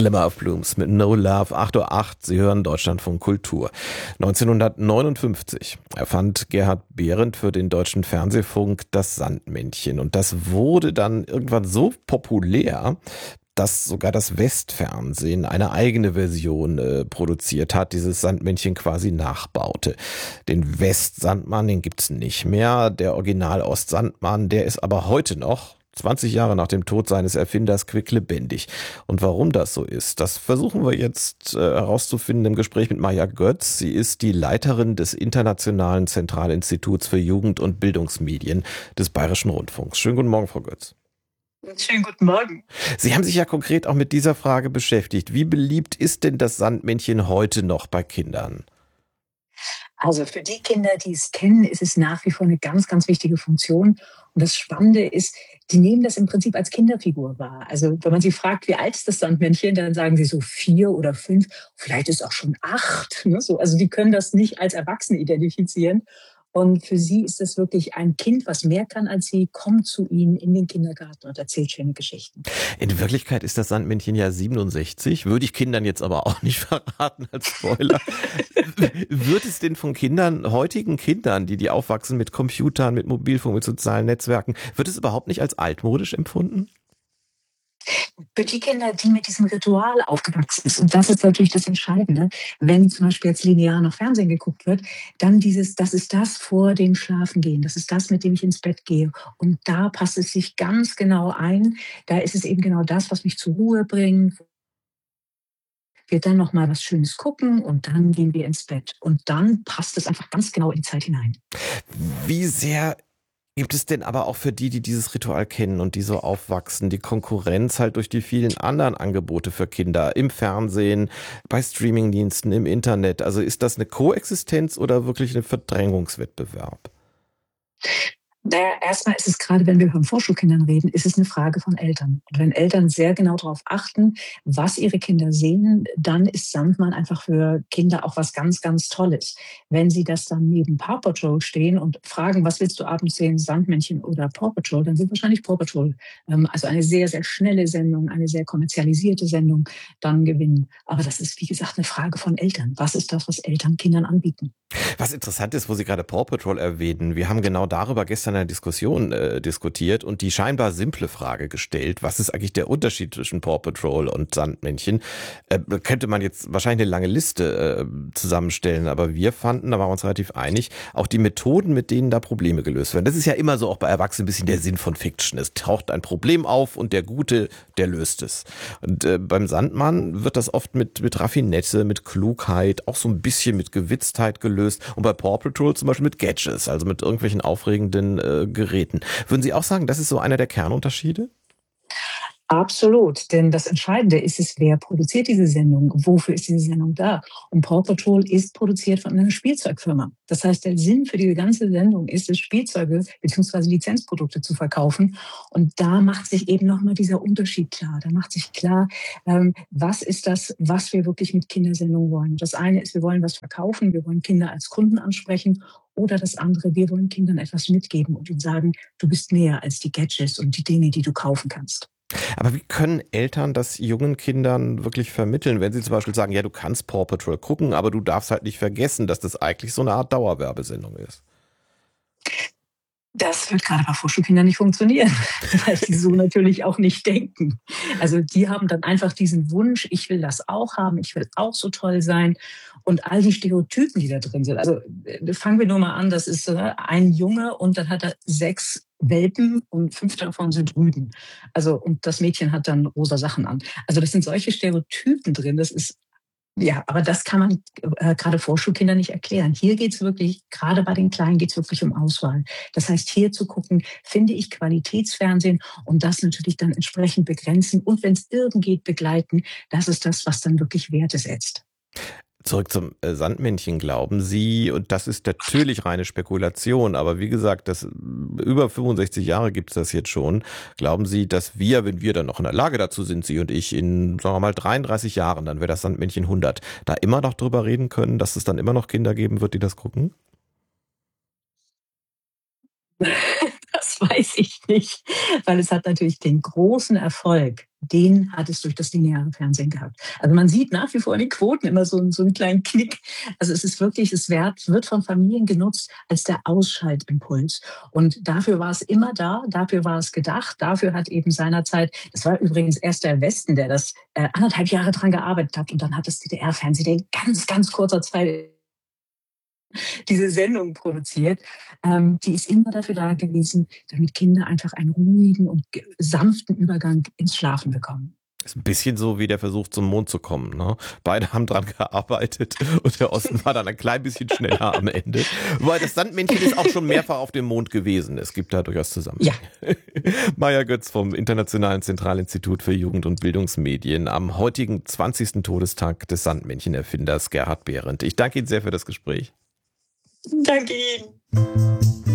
Glimmer of Blooms mit No Love, 8:08 Uhr, Sie hören Deutschlandfunk Kultur. 1959 erfand Gerhard Behrendt für den Deutschen Fernsehfunk das Sandmännchen. Und das wurde dann irgendwann so populär, dass sogar das Westfernsehen eine eigene Version produziert hat, dieses Sandmännchen quasi nachbaute. Den Westsandmann, den gibt's nicht mehr. Der Original-Ostsandmann, der ist aber heute noch 20 Jahre nach dem Tod seines Erfinders quicklebendig. Und warum das so ist, das versuchen wir jetzt herauszufinden im Gespräch mit Maja Götz. Sie ist die Leiterin des Internationalen Zentralinstituts für Jugend- und Bildungsmedien des Bayerischen Rundfunks. Schönen guten Morgen, Frau Götz. Schönen guten Morgen. Sie haben sich ja konkret auch mit dieser Frage beschäftigt. Wie beliebt ist denn das Sandmännchen heute noch bei Kindern? Also für die Kinder, die es kennen, ist es nach wie vor eine ganz, ganz wichtige Funktion. Und das Spannende ist, die nehmen das im Prinzip als Kinderfigur wahr. Also wenn man sie fragt, wie alt ist das Sandmännchen, dann sagen sie so 4 oder 5, vielleicht ist auch schon 8. Ne? So, also die können das nicht als Erwachsene identifizieren. Und für sie ist das wirklich ein Kind, was mehr kann als sie, kommt zu ihnen in den Kindergarten und erzählt schöne Geschichten. In Wirklichkeit ist das Sandmännchen ja 67, würde ich Kindern jetzt aber auch nicht verraten als Spoiler. Wird es denn von Kindern, heutigen Kindern, die aufwachsen mit Computern, mit Mobilfunk, mit sozialen Netzwerken, wird es überhaupt nicht als altmodisch empfunden? Für die Kinder, die mit diesem Ritual aufgewachsen sind, und das ist natürlich das Entscheidende, wenn zum Beispiel jetzt linear noch Fernsehen geguckt wird, dann das ist das vor dem Schlafengehen, das ist das, mit dem ich ins Bett gehe. Und da passt es sich ganz genau ein. Da ist es eben genau das, was mich zur Ruhe bringt. Wir dann noch mal was Schönes gucken und dann gehen wir ins Bett. Und dann passt es einfach ganz genau in die Zeit hinein. Wie sehr gibt es denn aber auch für die, die dieses Ritual kennen und die so aufwachsen, die Konkurrenz halt durch die vielen anderen Angebote für Kinder im Fernsehen, bei Streamingdiensten, im Internet? Also ist das eine Koexistenz oder wirklich ein Verdrängungswettbewerb? Naja, erstmal ist es gerade, wenn wir von Vorschulkindern reden, ist es eine Frage von Eltern. Und wenn Eltern sehr genau darauf achten, was ihre Kinder sehen, dann ist Sandmann einfach für Kinder auch was ganz, ganz Tolles. Wenn sie das dann neben Paw Patrol stehen und fragen: „Was willst du abends sehen, Sandmännchen oder Paw Patrol?", dann wird wahrscheinlich Paw Patrol, also eine sehr, sehr schnelle Sendung, eine sehr kommerzialisierte Sendung, dann gewinnen. Aber das ist, wie gesagt, eine Frage von Eltern. Was ist das, was Eltern Kindern anbieten? Was interessant ist, wo Sie gerade Paw Patrol erwähnen, wir haben genau darüber gestern in der Diskussion diskutiert und die scheinbar simple Frage gestellt, was ist eigentlich der Unterschied zwischen Paw Patrol und Sandmännchen? Könnte man jetzt wahrscheinlich eine lange Liste zusammenstellen, aber wir fanden, da waren wir uns relativ einig, auch die Methoden, mit denen da Probleme gelöst werden. Das ist ja immer so auch bei Erwachsenen ein bisschen der Sinn von Fiction. Es taucht ein Problem auf und der Gute, der löst es. Und beim Sandmann wird das oft mit Raffinesse, mit Klugheit, auch so ein bisschen mit Gewitztheit gelöst. Und bei Paw Patrol zum Beispiel mit Gadgets, also mit irgendwelchen aufregenden Geräten. Würden Sie auch sagen, das ist so einer der Kernunterschiede? Absolut, denn das Entscheidende ist es, wer produziert diese Sendung? Wofür ist diese Sendung da? Und Paw Patrol ist produziert von einer Spielzeugfirma. Das heißt, der Sinn für diese ganze Sendung ist es, Spielzeuge bzw. Lizenzprodukte zu verkaufen. Und da macht sich eben nochmal dieser Unterschied klar. Da macht sich klar, was ist das, was wir wirklich mit Kindersendungen wollen. Das eine ist, wir wollen was verkaufen, wir wollen Kinder als Kunden ansprechen. Oder das andere, wir wollen Kindern etwas mitgeben und ihnen sagen, du bist mehr als die Gadgets und die Dinge, die du kaufen kannst. Aber wie können Eltern das jungen Kindern wirklich vermitteln, wenn sie zum Beispiel sagen, ja, du kannst Paw Patrol gucken, aber du darfst halt nicht vergessen, dass das eigentlich so eine Art Dauerwerbesendung ist? Das wird gerade bei Vorschulkindern nicht funktionieren, weil die so natürlich auch nicht denken. Also, die haben dann einfach diesen Wunsch: „Ich will das auch haben, ich will auch so toll sein." Und all die Stereotypen, die da drin sind. Also, fangen wir nur mal an, das ist, ein Junge und dann hat er 6 Welpen und 5 davon sind Rüden. Also, und das Mädchen hat dann rosa Sachen an. Also, das sind solche Stereotypen drin, das ist, ja, aber das kann man grade Vorschulkindern nicht erklären. Hier geht's wirklich, gerade bei den Kleinen geht's wirklich um Auswahl. Das heißt, hier zu gucken, finde ich Qualitätsfernsehen und das natürlich dann entsprechend begrenzen und wenn's irgend geht, begleiten. Das ist das, was dann wirklich Werte setzt. Zurück zum Sandmännchen. Glauben Sie, und das ist natürlich reine Spekulation, aber wie gesagt, über 65 Jahre gibt es das jetzt schon. Glauben Sie, dass wir, wenn wir dann noch in der Lage dazu sind, Sie und ich, in, sagen wir mal, 33 Jahren, dann wäre das Sandmännchen 100, da immer noch drüber reden können, dass es dann immer noch Kinder geben wird, die das gucken? Das weiß ich nicht, weil es hat natürlich den großen Erfolg, den hat es durch das lineare Fernsehen gehabt. Also man sieht nach wie vor in den Quoten immer so einen kleinen Knick. Also es ist wirklich, wird von Familien genutzt als der Ausschaltimpuls. Und dafür war es immer da, dafür war es gedacht, dafür hat eben seinerzeit, das war übrigens erst der Westen, der das 1,5 Jahre dran gearbeitet hat und dann hat das DDR-Fernsehen in ganz, ganz kurzer Zeit diese Sendung produziert. Die ist immer dafür da gewesen, damit Kinder einfach einen ruhigen und sanften Übergang ins Schlafen bekommen. Ist ein bisschen so wie der Versuch zum Mond zu kommen. Ne? Beide haben dran gearbeitet und der Osten war dann ein klein bisschen schneller am Ende. Weil das Sandmännchen ist auch schon mehrfach auf dem Mond gewesen. Es gibt da durchaus Ja. Zusammenhänge. Maja Götz vom Internationalen Zentralinstitut für Jugend- und Bildungsmedien am heutigen 20. Todestag des Sandmännchenerfinders Gerhard Behrendt. Ich danke Ihnen sehr für das Gespräch. Danke Ihnen.